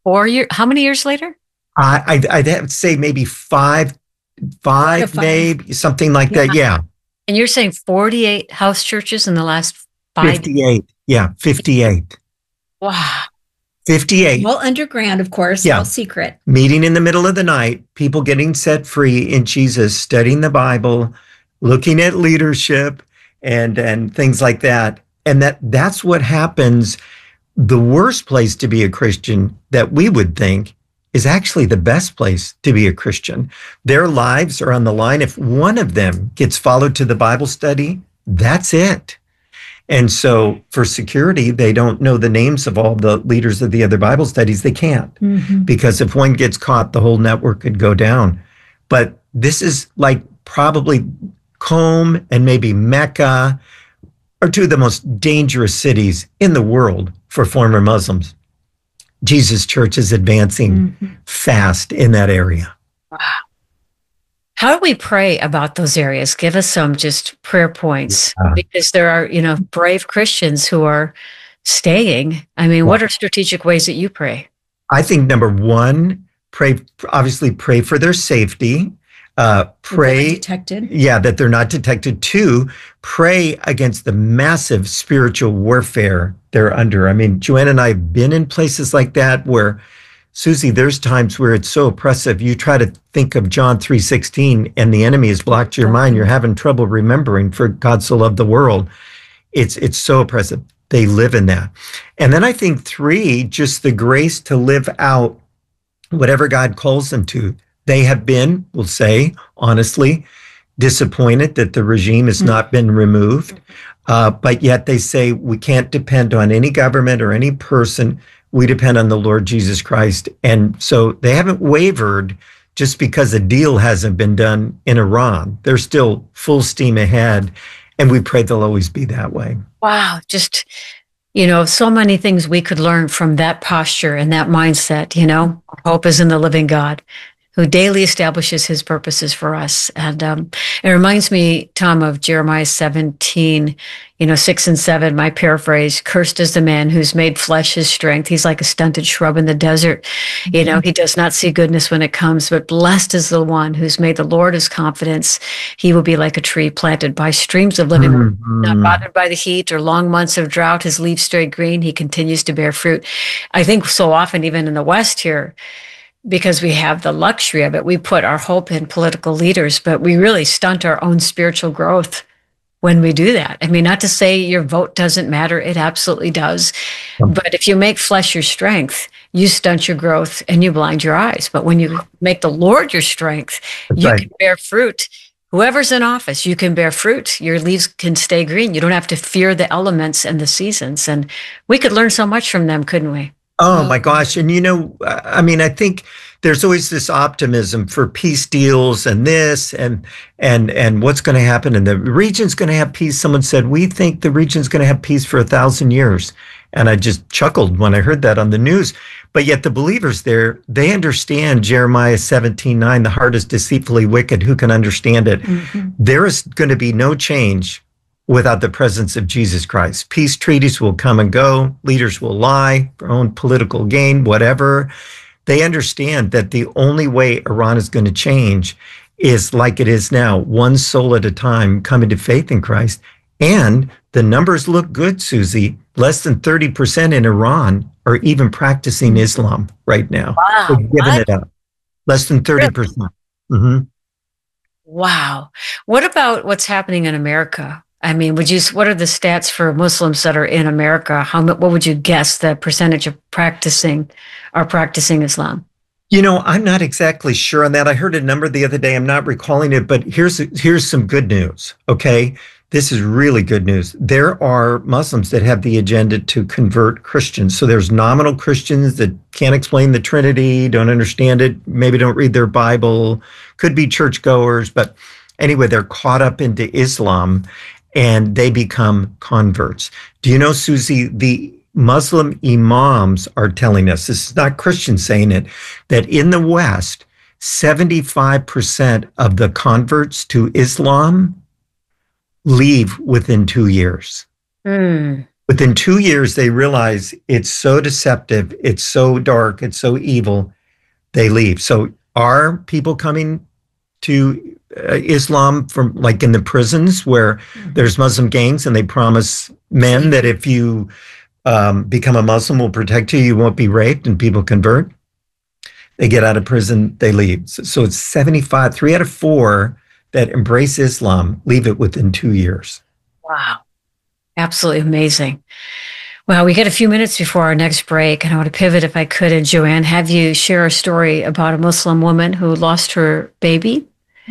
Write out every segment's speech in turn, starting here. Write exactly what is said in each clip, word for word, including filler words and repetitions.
Four years, how many years later? I, I'd, I'd have to say maybe five, five, five. maybe something like yeah. that. Yeah. And you're saying forty-eight house churches in the last five? fifty-eight. Yeah, fifty-eight. Wow. fifty-eight. All underground, of course, yeah. all secret. Meeting in the middle of the night, people getting set free in Jesus, studying the Bible, looking at leadership and, and things like that. And that that's what happens. The worst place to be a Christian that we would think is actually the best place to be a Christian. Their lives are on the line. If one of them gets followed to the Bible study, that's it. And so for security, they don't know the names of all the leaders of the other Bible studies. They can't, mm-hmm. because if one gets caught, the whole network could go down. But this is like probably Qom and maybe Mecca are two of the most dangerous cities in the world for former Muslims. Jesus Church is advancing mm-hmm. fast in that area. Wow. How do we pray about those areas? Give us some just prayer points, yeah. because there are, you know, brave Christians who are staying. I mean, yeah. what are strategic ways that you pray? I think number one, pray, obviously pray for their safety. Uh, pray, detected. yeah, that they're not detected. Two, pray against the massive spiritual warfare they're under. I mean, Joanna and I have been in places like that where, Susie, there's times where it's so oppressive. You try to think of John three sixteen and the enemy has blocked your mind. You're having trouble remembering, for God so loved the world. It's, it's so oppressive. They live in that. And then I think three, just the grace to live out whatever God calls them to. They have been, we'll say, honestly, disappointed that the regime has not been removed. Uh, but yet they say we can't depend on any government or any person. We depend on the Lord Jesus Christ. And so they haven't wavered just because a deal hasn't been done in Iran. They're still full steam ahead. And we pray they'll always be that way. Wow. Just, you know, so many things we could learn from that posture and that mindset. You know, hope is in the living God, who daily establishes his purposes for us. And um, it reminds me, Tom, of Jeremiah seventeen, you know, six and seven, my paraphrase, cursed is the man who's made flesh his strength. He's like a stunted shrub in the desert. Mm-hmm. You know, he does not see goodness when it comes, but blessed is the one who's made the Lord his confidence. He will be like a tree planted by streams of living water, mm-hmm. not bothered by the heat or long months of drought. His leaves stay green. He continues to bear fruit. I think so often, even in the West here, because we have the luxury of it, we put our hope in political leaders, but we really stunt our own spiritual growth when we do that. I mean, not to say your vote doesn't matter. It absolutely does. But if you make flesh your strength, you stunt your growth and you blind your eyes. But when you make the Lord your strength, That's you right. can bear fruit. Whoever's in office, you can bear fruit. Your leaves can stay green. You don't have to fear the elements and the seasons. And we could learn so much from them, couldn't we? Oh my gosh. And you know, I mean, I think there's always this optimism for peace deals and this and and and what's going to happen. And the region's going to have peace. Someone said, we think the region's going to have peace for a thousand years. And I just chuckled when I heard that on the news. But yet the believers there, they understand Jeremiah seventeen nine, the heart is deceitfully wicked. Who can understand it? Mm-hmm. There is going to be no change without the presence of Jesus Christ. Peace treaties will come and go. Leaders will lie for own political gain, whatever. They understand that the only way Iran is going to change is like it is now, one soul at a time coming to faith in Christ. And the numbers look good, Susie. Less than thirty percent in Iran are even practicing Islam right now. Wow. They're giving what? it up. Less than thirty percent. Mm-hmm. Wow. What about what's happening in America? I mean, would you? What are the stats for Muslims that are in America? How? What would you guess the percentage of practicing are practicing Islam? You know, I'm not exactly sure on that. I heard a number the other day. I'm not recalling it, but here's here's some good news. Okay, this is really good news. There are Muslims that have the agenda to convert Christians. So there's nominal Christians that can't explain the Trinity, don't understand it, maybe don't read their Bible, could be churchgoers, but anyway, they're caught up into Islam. And they become converts. Do you know, Susie, the Muslim imams are telling us, this is not Christians saying it, that in the West, seventy-five percent of the converts to Islam leave within two years. Mm. Within two years, they realize it's so deceptive, it's so dark, it's so evil, they leave. So are people coming to uh, Islam from like in the prisons where mm-hmm. there's Muslim gangs and they promise men that if you um, become a Muslim, we'll protect you, you won't be raped, and people convert? They get out of prison, they leave. So, so it's seventy-five, three out of four that embrace Islam leave it within two years. Wow. Absolutely amazing. Well, we get a few minutes before our next break, and I want to pivot, if I could, and Joanne, have you share a story about a Muslim woman who lost her baby?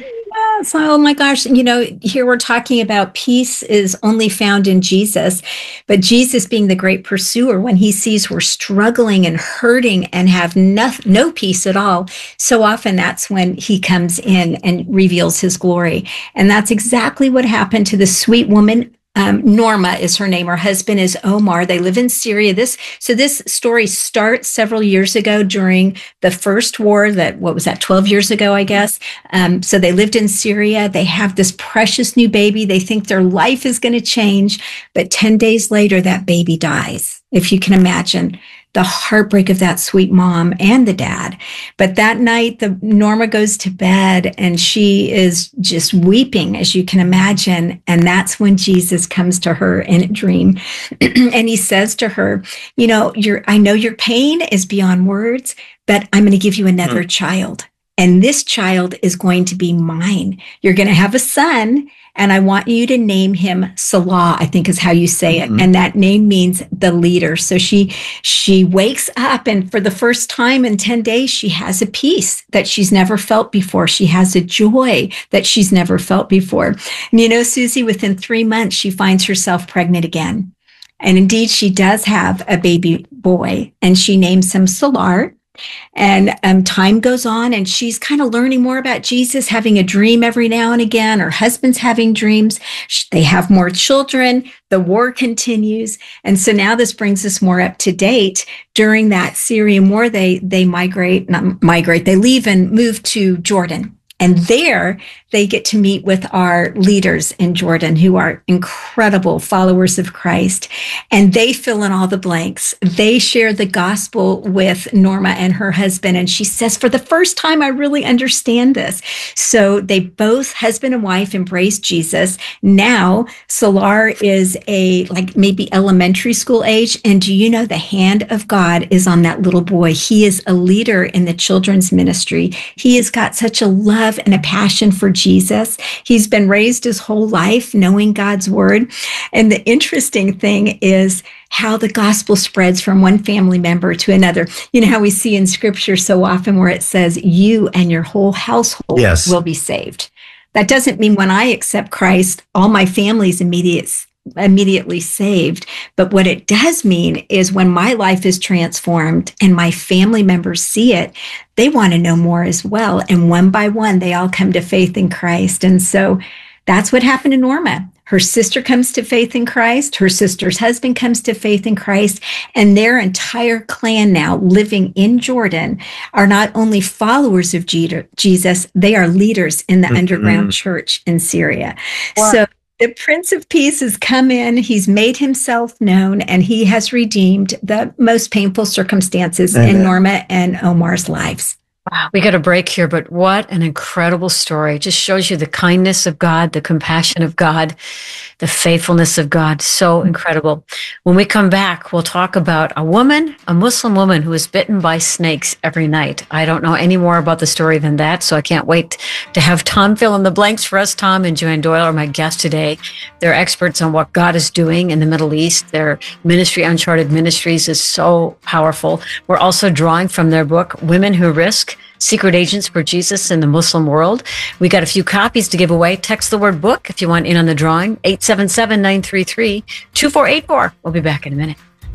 Yes. Oh my gosh. You know, here we're talking about peace is only found in Jesus, but Jesus being the great pursuer, when he sees we're struggling and hurting and have no, no peace at all, so often that's when he comes in and reveals his glory. And that's exactly what happened to the sweet woman. Um, Norma is her name. Her husband is Omar. They live in Syria. This so this story starts several years ago during the first war. That what was that? twelve years ago, I guess. Um, so they lived in Syria. They have this precious new baby. They think their life is going to change, but ten days later, that baby dies. If you can imagine the heartbreak of that sweet mom and the dad. But that night, the Norma goes to bed and she is just weeping, as you can imagine. And that's when Jesus comes to her in a dream. And he says to her, you know, your, I know your pain is beyond words, but I'm going to give you another mm-hmm. child. And this child is going to be mine. You're going to have a son, and I want you to name him Salah, I think is how you say it. Mm-hmm. And that name means the leader. So she she wakes up, and for the first time in ten days, she has a peace that she's never felt before. She has a joy that she's never felt before. And you know, Susie, within three months, she finds herself pregnant again. And indeed, she does have a baby boy, and she names him Salar. And um, time goes on, and she's kind of learning more about Jesus, having a dream every now and again. Her husband's having dreams. They have more children. The war continues. And so now this brings us more up to date. During that Syrian war, they, they migrate, not migrate, they leave and move to Jordan. And there they get to meet with our leaders in Jordan, who are incredible followers of Christ. And they fill in all the blanks. They share the gospel with Norma and her husband. And she says, for the first time, I really understand this. So they both, husband and wife, embrace Jesus. Now, Salar is a like maybe elementary school age. And do you know the hand of God is on that little boy? He is a leader in the children's ministry. He has got such a love and a passion for Jesus. He's been raised his whole life knowing God's word. And the interesting thing is how the gospel spreads from one family member to another. You know how we see in scripture so often where it says, you and your whole household yes. will be saved. That doesn't mean when I accept Christ, all my family's immediate immediately saved. But what it does mean is when my life is transformed and my family members see it, they want to know more as well. And one by one, they all come to faith in Christ. And so that's what happened to Norma. Her sister comes to faith in Christ. Her sister's husband comes to faith in Christ. And their entire clan now living in Jordan are not only followers of Jesus, they are leaders in the mm-hmm. underground church in Syria. Wow. So the Prince of Peace has come in, he's made himself known, and he has redeemed the most painful circumstances Amen. In Norma and Omar's lives. Wow, we got a break here, but what an incredible story. It just shows you the kindness of God, the compassion of God, the faithfulness of God. So incredible. When we come back, we'll talk about a woman, a Muslim woman who is bitten by snakes every night. I don't know any more about the story than that, so I can't wait to have Tom fill in the blanks for us. Tom and Joanne Doyle are my guests today. They're experts on what God is doing in the Middle East. Their ministry, Uncharted Ministries, is so powerful. We're also drawing from their book, Women Who Risk, Secret Agents for Jesus in the Muslim World. We got a few copies to give away. Text the word book if you want in on the drawing. eight seven seven, nine three three, two four eight four. We'll be back in a minute.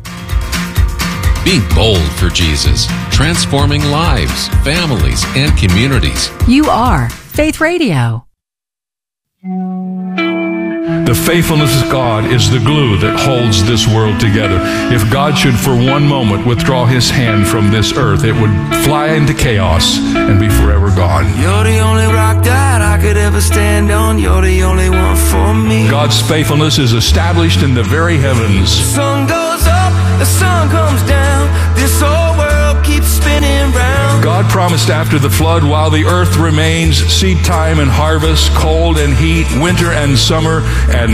Be bold for Jesus, transforming lives, families, and communities. You are Faith Radio. The faithfulness of God is the glue that holds this world together. If God should for one moment withdraw his hand from this earth, it would fly into chaos and be forever gone. You're the only rock that I could ever stand on. You're the only one for me. God's faithfulness is established in the very heavens. The sun goes up, the sun comes down. This whole world keeps spinning round. God promised after the flood, while the earth remains, seed time and harvest, cold and heat, winter and summer, and